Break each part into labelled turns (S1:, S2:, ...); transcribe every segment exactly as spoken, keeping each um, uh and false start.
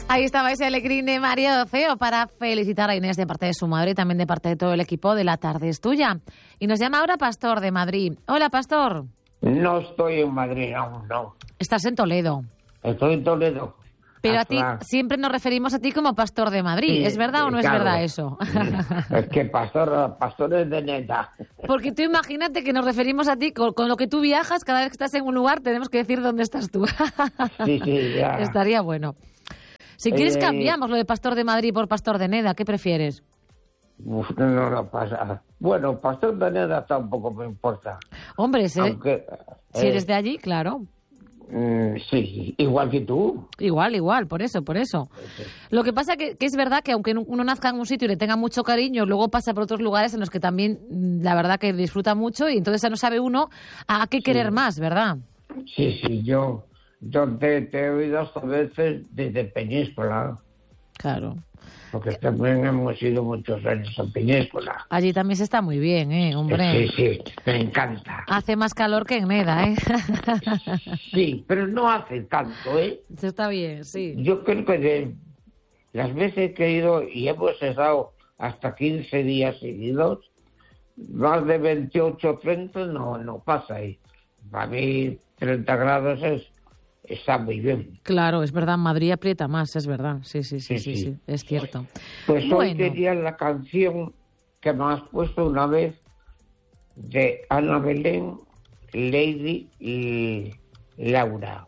S1: Ahí estaba ese alegrín de Mario Ceo para felicitar a Inés de parte de su madre y también de parte de todo el equipo de La Tarde es Tuya. Y nos llama ahora Pastor de Madrid. Hola, Pastor.
S2: No estoy en Madrid aún, no.
S1: Estás en Toledo.
S2: Estoy en Toledo.
S1: Pero
S2: Hasta...
S1: a ti siempre nos referimos a ti como Pastor de Madrid.
S2: Sí,
S1: ¿Es verdad o no
S2: claro.
S1: es verdad eso?
S2: Es que pastor, pastores de neta.
S1: Porque tú imagínate que nos referimos a ti con, con lo que tú viajas, cada vez que estás en un lugar tenemos que decir dónde estás tú.
S2: Sí, sí, ya.
S1: Estaría bueno. Si quieres
S2: Eh,
S1: cambiamos lo de Pastor de Madrid por Pastor de Neda. ¿Qué prefieres?
S2: Uf, no, no, no pasa. Bueno, pastor de neta tampoco me importa.
S1: Hombre, si,
S2: Aunque,
S1: si
S2: eh,
S1: eres de allí, claro.
S2: Mm, sí, igual que tú.
S1: Igual, igual, por eso, por eso. Lo que pasa que, que es verdad que aunque uno nazca en un sitio y le tenga mucho cariño, luego pasa por otros lugares en los que también, la verdad, que disfruta mucho y entonces ya no sabe uno a qué querer
S2: Sí.
S1: más, ¿verdad?
S2: Sí, sí, yo, yo te, te he oído hasta veces desde Peñíscola,
S1: Claro.
S2: porque también hemos ido muchos años a Peñíscola.
S1: Allí también se está muy bien, ¿eh, hombre?
S2: Sí, sí, me encanta.
S1: Hace más calor que en Neda, ¿eh?
S2: Sí, pero no hace tanto, ¿eh?
S1: Eso está bien, sí.
S2: Yo creo que de las veces que he ido, y hemos estado hasta quince días seguidos, más de veintiocho, treinta no, no pasa ahí. Para mí treinta grados es, está muy bien.
S1: Claro, es verdad, Madrid aprieta más, es verdad. Sí, sí, sí, sí,
S2: Sí,
S1: sí,
S2: sí.
S1: es cierto.
S2: Pues hoy
S1: Bueno.
S2: quería la canción que me has puesto una vez de Ana Belén, Lady y Laura.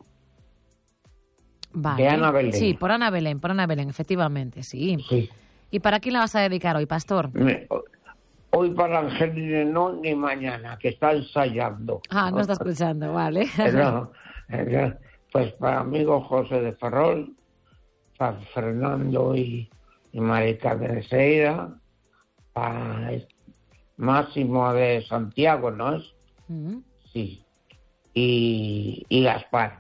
S1: Vale.
S2: De Ana Belén.
S1: Sí, por Ana Belén, por Ana Belén, efectivamente, sí.
S2: Sí.
S1: ¿Y para quién la vas a dedicar hoy, Pastor?
S2: Me- Hoy para Angelina no, ni mañana, que está ensayando.
S1: Ah, no está escuchando, vale.
S2: No, eh, pues para amigo José de Ferrol, para Fernando y, y Marica de Seira, para Máximo de Santiago, ¿no es?
S1: Mm.
S2: Sí. Y, y Gaspar.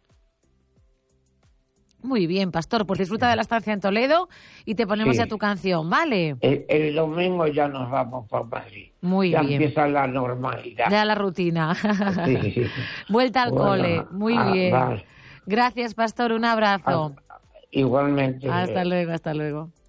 S1: Muy bien, Pastor, pues disfruta de la estancia en Toledo y te ponemos
S2: Sí.
S1: ya tu canción, ¿vale?
S2: El, el domingo ya nos vamos para Madrid.
S1: Muy
S2: ya
S1: bien.
S2: empieza la normalidad.
S1: Ya la rutina.
S2: Sí, sí, sí.
S1: Vuelta al
S2: Bueno,
S1: cole, muy
S2: ah,
S1: bien.
S2: vale.
S1: Gracias, Pastor, un abrazo.
S2: Ah, igualmente.
S1: Hasta luego, hasta luego.